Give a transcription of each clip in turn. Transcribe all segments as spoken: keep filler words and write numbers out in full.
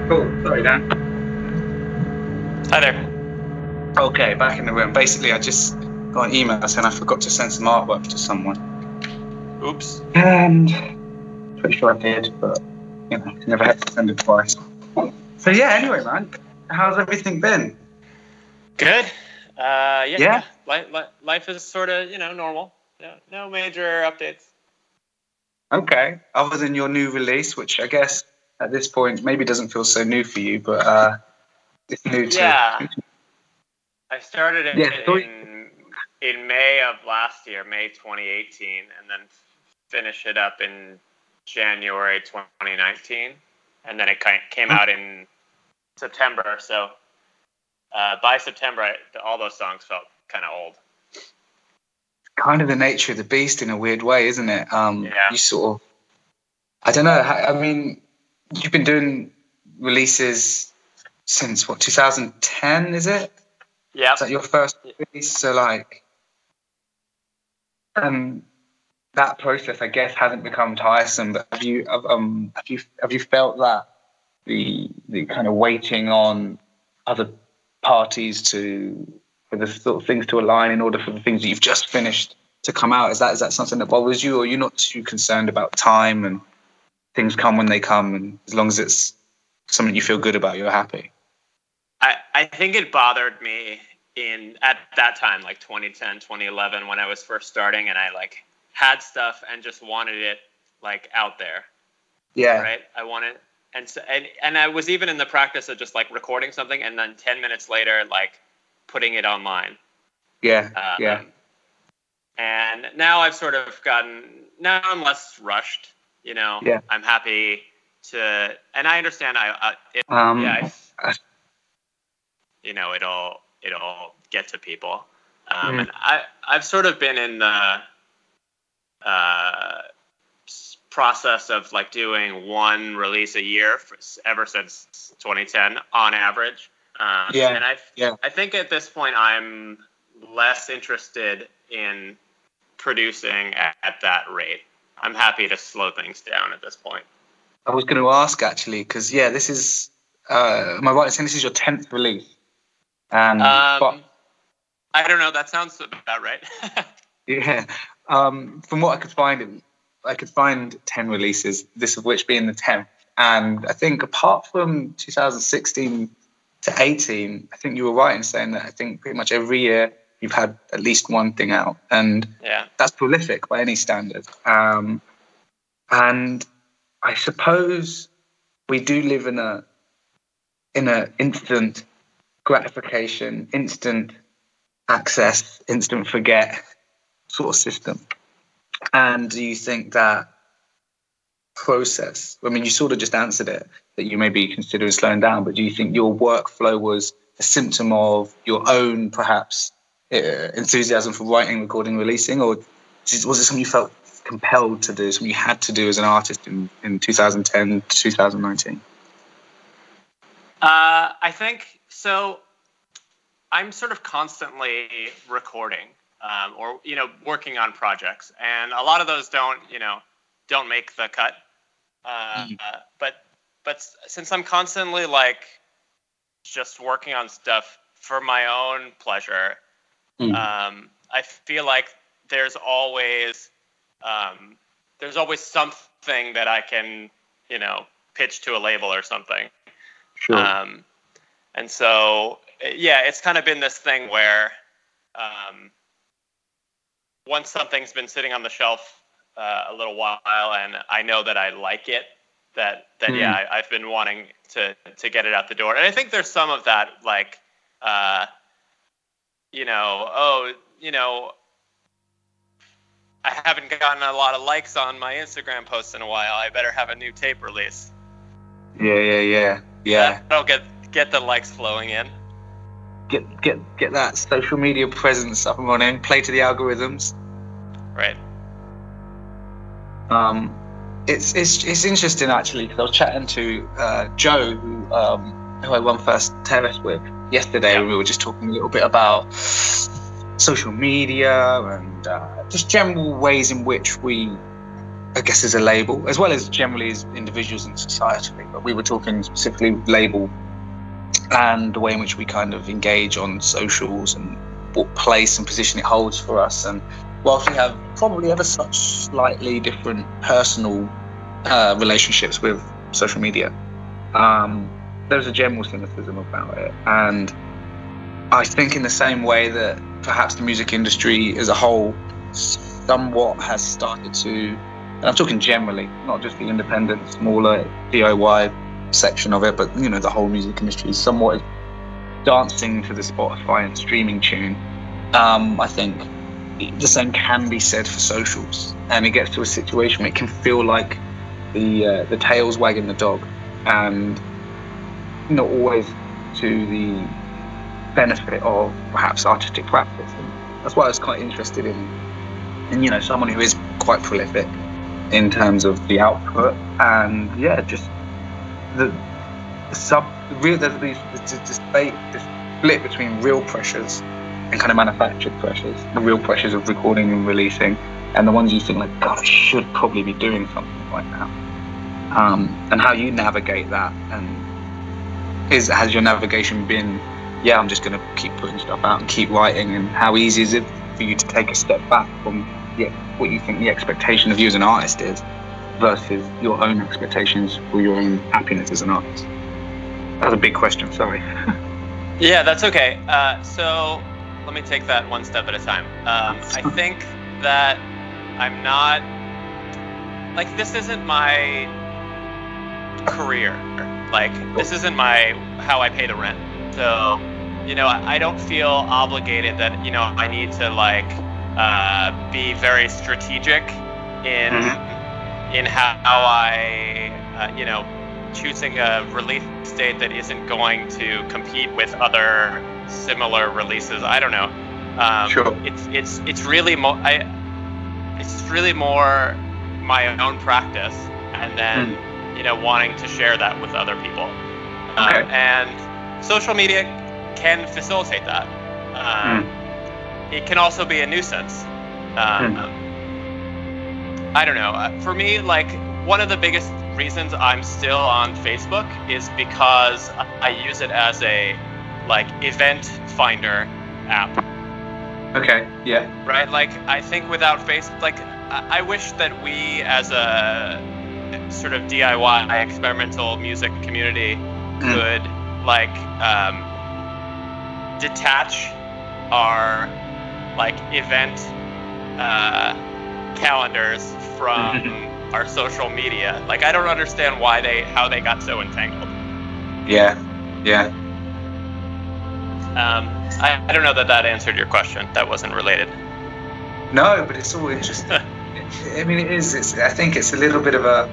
Cool. Sorry, Dan. Hi there. Okay, back in the room. Basically, I just got an email saying I forgot to send some artwork to someone. Oops. And pretty sure I did, but you know, never had to send it twice. So yeah. Anyway, man, how's everything been? Good. Uh, yeah. Yeah. Life, life is sort of, you know, normal. No, no major updates. Okay. Other than your new release, which I guess at this point maybe doesn't feel so new for you, but uh, it's new to. Yeah. I started it Yeah, so- in in May of last year, May twenty eighteen, and then finished it up in January twenty nineteen, and then it came out in September. So uh, by September, I, all those songs felt kind of old. Kind of the nature of the beast in a weird way, isn't it? Um, Yeah. You sort of, I don't know. I mean, you've been doing releases since what, two thousand ten? Is it? Yeah. Is that your first release? So like, um, that process, I guess, hasn't become tiresome. But have you, um, have you, have you felt that the the kind of waiting on other parties to for the sort of things to align in order for the things that you've just finished to come out? Is that is that something that bothers you, or are you not too concerned about time and things come when they come, and as long as it's something you feel good about, you're happy? I, I think it bothered me in at that time, like twenty ten, twenty eleven, when I was first starting, and I like had stuff and just wanted it like out there. Yeah. Right. I wanted, and so, and and I was even in the practice of just like recording something and then ten minutes later, like putting it online. Yeah. Um, yeah. And now I've sort of gotten, now I'm less rushed, you know. Yeah. I'm happy to, and I understand I, I it, Um, yeah, I, you know, it'll, it'll get to people. Um, mm. And I, I've sort of been in the uh, process of like doing one release a year for, ever since twenty ten on average. Um, Yeah. And I, Yeah. I think at this point I'm less interested in producing at, at that rate. I'm happy to slow things down at this point. I was going to ask actually, because yeah, this is. Uh, am I right in saying this is your tenth release? And Um, but, I don't know. That sounds about right. yeah, um, from what I could find, I could find ten releases. This of which being the tenth. And I think apart from two thousand sixteen to eighteen, I think you were right in saying that. I think pretty much every year you've had at least one thing out, and Yeah. that's prolific by any standard. Um, and I suppose we do live in a in a instant gratification, instant access, instant forget sort of system. And do you think that process, I mean, you sort of just answered it, that you may be considering slowing down, but do you think your workflow was a symptom of your own, perhaps, uh, enthusiasm for writing, recording, releasing, or was it something you felt compelled to do, something you had to do as an artist in, in two thousand ten to two thousand nineteen? Uh, I think so. I'm sort of constantly recording, um, or you know, working on projects, and a lot of those don't, you know, don't make the cut. Uh, Mm. uh, but but since I'm constantly like just working on stuff for my own pleasure, Mm. um, I feel like there's always um, there's always something that I can, you know, pitch to a label or something. Sure. Um, and so, yeah, it's kind of been this thing where um, once something's been sitting on the shelf uh, a little while and I know that I like it, that, that Mm. yeah, I, I've been wanting to, to get it out the door. And I think there's some of that, like, uh, you know, oh, you know, I haven't gotten a lot of likes on my Instagram posts in a while. I better have a new tape release. Yeah, yeah, yeah, yeah. That'll get get the likes flowing in. Get get get that social media presence up and running. Play to the algorithms. Right. Um, it's it's it's interesting actually, because I was chatting to uh, Joe, who um, who I won First Terrace with yesterday, Yeah. and we were just talking a little bit about social media and uh, just general ways in which we I guess as a label, as well as generally as individuals and societally, but we were talking specifically label and the way in which we kind of engage on socials and what place and position it holds for us. And whilst we have probably ever such slightly different personal uh, relationships with social media, um, there's a general cynicism about it. And I think in the same way that perhaps the music industry as a whole somewhat has started to, and I'm talking generally, not just the independent, smaller D I Y section of it, but you know, the whole music industry is somewhat dancing to the Spotify and streaming tune. Um, I think the same can be said for socials, and it gets to a situation where it can feel like the uh, the tail's wagging the dog, and not always to the benefit of perhaps artistic practice. And that's why I was quite interested in, in you know, someone who is quite prolific in terms of the output, and yeah, just the, the sub, the real, there's these, this, this, this split between real pressures and kind of manufactured pressures, the real pressures of recording and releasing, and the ones you think like, God, I should probably be doing something right now. Um, and how you navigate that, and is has your navigation been, yeah, I'm just going to keep putting stuff out and keep writing, and how easy is it for you to take a step back from yeah, what you think the expectation of you as an artist is versus your own expectations for your own happiness as an artist? That's a big question, sorry. Yeah, that's okay. Uh, so let me take that one step at a time. Um, I think that I'm not, like, this isn't my career. Like, this isn't my, how I pay the rent. So, you know, I, I don't feel obligated that, you know, I need to, like, uh, be very strategic in, mm-hmm. in how, how I, uh, you know, choosing a release date that isn't going to compete with other similar releases. I don't know. Um, sure. It's it's it's really more. I. It's really more my own practice, and then mm. you know, wanting to share that with other people. Okay. Um, and social media can facilitate that. Um, mm. It can also be a nuisance. Um, mm. I don't know. For me, like, one of the biggest reasons I'm still on Facebook is because I use it as a, like, event finder app. Okay, yeah. Right? Like, I think without Facebook, like, I, I wish that we as a sort of D I Y experimental music community mm. could, like, um, detach our, like, event uh, calendars from our social media. Like, I don't understand why they, how they got so entangled. Yeah, yeah. Um, I, I don't know that that answered your question. That wasn't related. No, but it's all interesting. I mean, it is. It's, I think it's a little bit of a...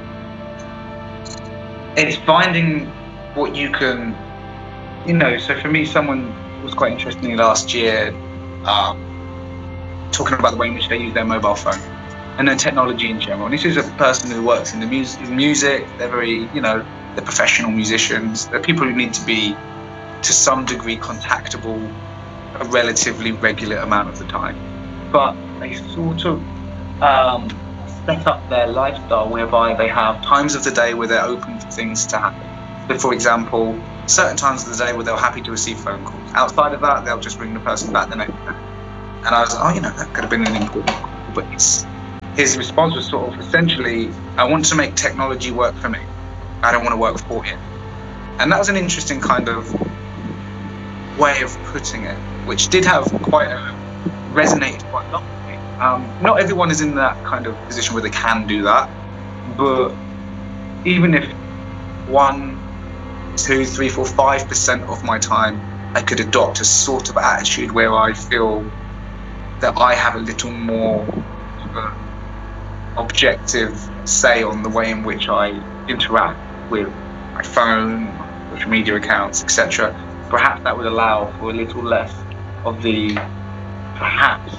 It's finding what you can... You know, so for me, someone was quite interesting last year um, talking about the way in which they use their mobile phone and then technology in general. And this is a person who works in the music, in music. They're very, you know, they're professional musicians. They're people who need to be, to some degree, contactable a relatively regular amount of the time. But they sort of um, set up their lifestyle whereby they have times of the day where they're open for things to happen. So, for example, certain times of the day where they're happy to receive phone calls. Outside of that, they'll just ring the person back the next day. And I was like, oh, you know, that could have been an important call. But it's, his response was sort of essentially, I want to make technology work for me. I don't want to work for it. And that was an interesting kind of way of putting it, which did have quite a, resonated quite a lot with me. Um, not everyone is in that kind of position where they can do that, but even if one, two, three, four, five percent of my time I could adopt a sort of attitude where I feel that I have a little more of a objective say on the way in which I interact with my phone, social media accounts, et cetera. Perhaps that would allow for a little less of the, perhaps,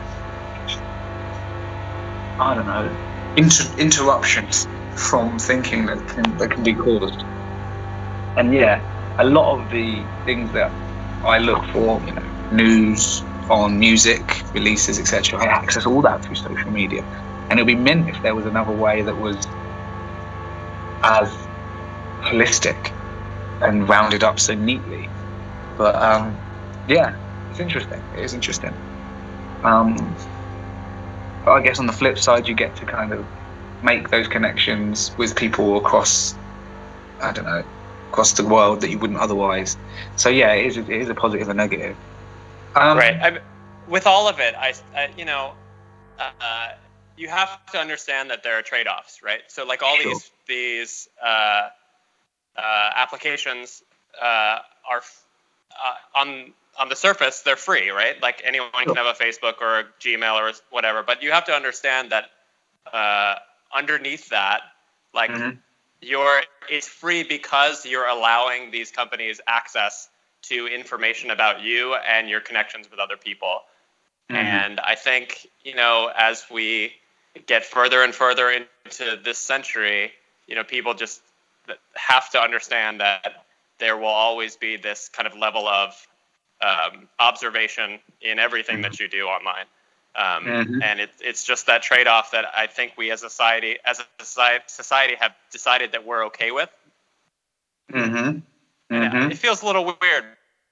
I don't know, inter- interruptions from thinking that can, that can be caused. And yeah, a lot of the things that I look for, you know, news on music, releases, et cetera, I access all that through social media. And it would be mint if there was another way that was as holistic and rounded up so neatly. But um, yeah, it's interesting. It is interesting. Um, but I guess on the flip side, you get to kind of make those connections with people across, I don't know, across the world that you wouldn't otherwise. So yeah, it is. It is a positive and negative. Um, right. I, with all of it, I, I you know, uh, you have to understand that there are trade-offs, right? So like all Sure. these these uh, uh, applications uh, are uh, on on the surface they're free, right? Like anyone Sure. can have a Facebook or a Gmail or whatever, but you have to understand that uh, underneath that, like Mhm. you're it's free because you're allowing these companies access to information about you and your connections with other people. Mhm. And I think, you know, as we get further and further into this century, you know, people just have to understand that there will always be this kind of level of um, observation in everything that you do online. Um, Mhm. And it, it's just that trade-off that I think we as a society, as a society, society have decided that we're okay with. Mhm. And Mhm. it feels a little weird.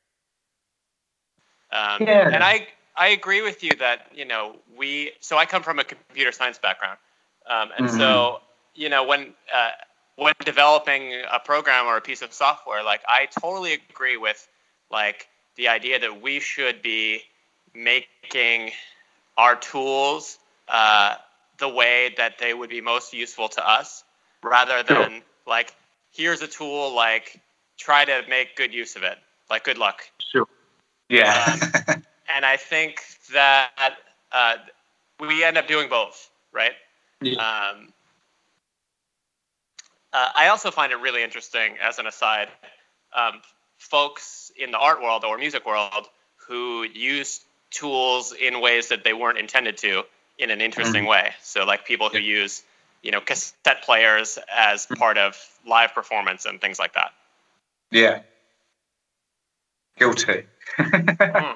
Um, Yeah. And I I agree with you that, you know, we, so I come from a computer science background. Um, and Mhm. so, you know, when, uh, when developing a program or a piece of software, like I totally agree with like the idea that we should be making our tools uh, the way that they would be most useful to us, rather Sure. than like, here's a tool, like try to make good use of it. Like, good luck. Sure. Yeah. Um, And I think that uh, we end up doing both, right? Yeah. Um, uh, I also find it really interesting, as an aside, um, folks in the art world or music world who use tools in ways that they weren't intended to in an interesting Mhm. way. So like people who use, you know, cassette players as part of live performance and things like that. Yeah. Guilty. Mm.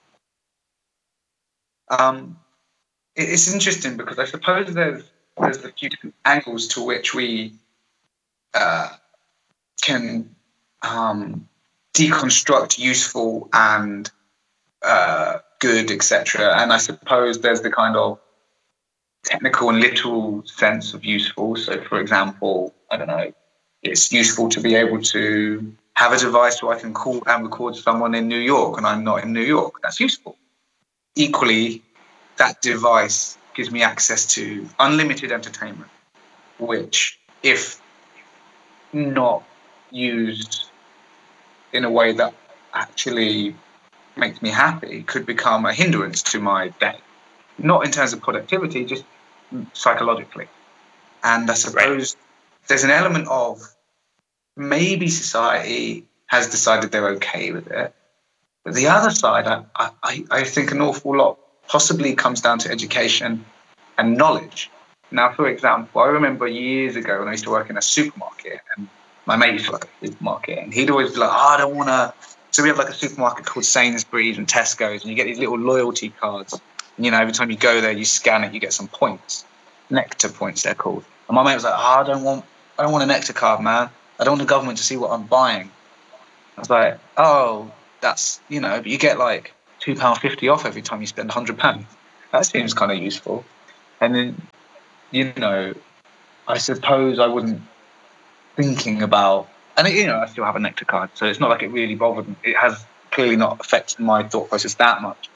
Um, it- it's interesting because I suppose there's there's a few different angles to which we uh, can um, deconstruct useful and uh, good, et cetera. And I suppose there's the kind of technical and literal sense of useful. So, for example, I don't know, it's useful to be able to have a device where I can call and record someone in New York and I'm not in New York. That's useful. Equally, that device gives me access to unlimited entertainment, which, if not used in a way that actually makes me happy, could become a hindrance to my day. Not in terms of productivity, just psychologically. And I suppose there's an element of maybe society has decided they're okay with it. But the other side, I, I, I think an awful lot possibly comes down to education and knowledge. Now, for example, I remember years ago when I used to work in a supermarket, and my mate used to work at a supermarket, and he'd always be like, oh, I don't want to. So we have like a supermarket called Sainsbury's and Tesco's, and you get these little loyalty cards. And, you know, every time you go there, you scan it, you get some points. Nectar points, they're called. And my mate was like, oh, I don't want, I don't want a Nectar card, man. I don't want the government to see what I'm buying. I was like, oh, that's, you know, but you get like two pounds fifty off every time you spend one hundred pounds. That seems kind of useful. And then, you know, I suppose I wasn't thinking about, and, you know, I still have a Nectar card, so it's not like it really bothered me. It has clearly not affected my thought process that much.